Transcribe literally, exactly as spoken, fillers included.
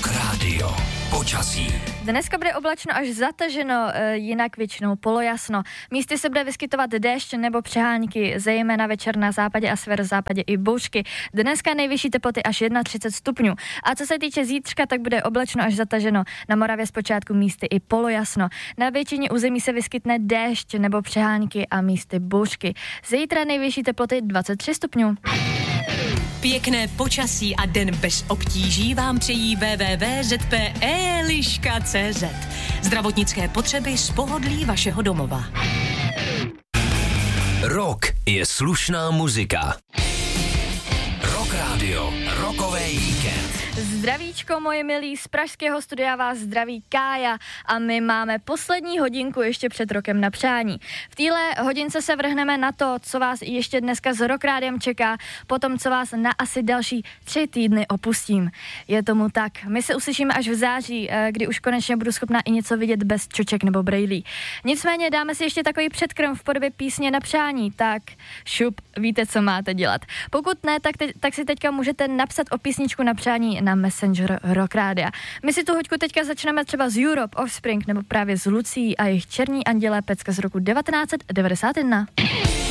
Rock Radio. Počasí. Dneska bude oblačno až zataženo, jinak většinou polojasno. Místy se bude vyskytovat déšť nebo přehánky, zejména večer na západě a severozápadě i bouřky. Dneska nejvyšší teploty až třicet jedna stupňů. A co se týče zítřka, tak bude oblačno až zataženo. Na Moravě zpočátku místy i polojasno. Na většině území se vyskytne déšť nebo přehánky a místy bouřky. Zítra nejvyšší teploty dvacet tři stupňů. Pěkné počasí a den bez obtíží vám přejí w w w tečka z p e liška tečka c z. Zdravotnické potřeby z pohodlí vašeho domova. Rock je slušná muzika. Rock Radio, rokový víkend. Zdravíčko, moje milí, z pražského studia vás zdraví Kája a my máme poslední hodinku ještě před rokem na přání. V téhle hodince se vrhneme na to, co vás ještě dneska s Rock Rádiem čeká, potom co vás na asi další tři týdny opustím. Je tomu tak. My se uslyšíme až v září, kdy už konečně budu schopná i něco vidět bez čoček nebo brejlí. Nicméně dáme si ještě takový předkrm v podobě písně na přání, tak šup, víte, co máte dělat. Pokud ne, tak, te- tak si teďka můžete napsat o písničku na přání na Messenger Rock Rádia. My si tu hoďku teďka začneme třeba z Europe, Offspring nebo právě z Lucí a jejich Černí andělé, pecka z roku devatenáct set devadesát jedna.